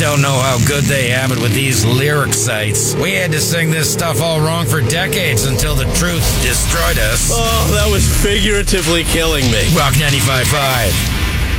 don't know how good they have it with these lyric sites. We had to sing this stuff all wrong for decades until the truth destroyed us. Oh, that was figuratively killing me. Rock 95.5.